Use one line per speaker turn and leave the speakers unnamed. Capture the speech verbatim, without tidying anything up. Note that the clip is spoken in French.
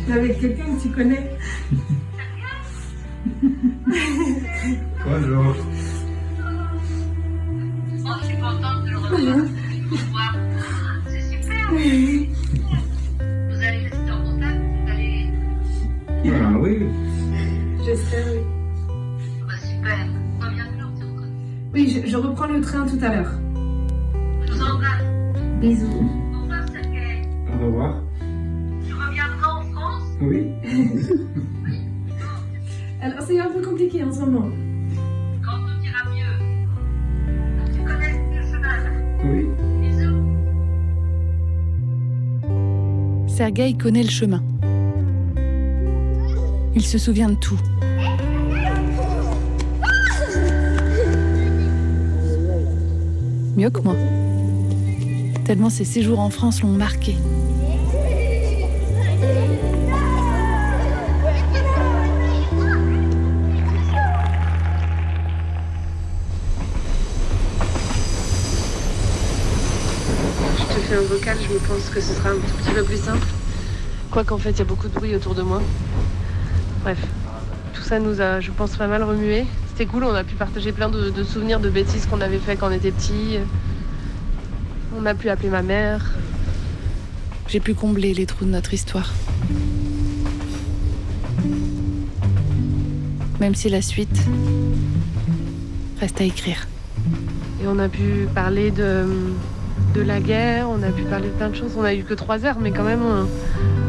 avec quelqu'un que tu connais.
Bonjour.
Oh, je suis contente de le revoir. De vous voir. C'est super. Vous allez rester en contact? Vous allez...
Ah oui.
J'espère, oui.
Bah, super. On va bientôt retourner.
Oui, je, je reprends le train tout à l'heure.
Je vous embrasse.
Bisous.
Au revoir, Sergei.
Au revoir.
Tu reviendras en France?
Oui.
Alors, c'est un peu compliqué en ce moment.
Quand tout ira mieux. Tu connais le chemin?
Oui.
Bisous.
Sergueï connaît le chemin. Il se souvient de tout. Mieux que moi. Tellement ses séjours en France l'ont marqué.
Je te fais un vocal, je me pense que ce sera un tout petit peu plus simple. Quoi qu'en fait, il y a beaucoup de bruit autour de moi. Bref, tout ça nous a, je pense, pas mal remué. C'était cool, on a pu partager plein de, de souvenirs de bêtises qu'on avait fait quand on était petits. On a pu appeler ma mère.
J'ai pu combler les trous de notre histoire. Même si la suite reste à écrire.
Et on a pu parler de, de la guerre, on a pu parler de plein de choses. On a eu que trois heures, mais quand même, on,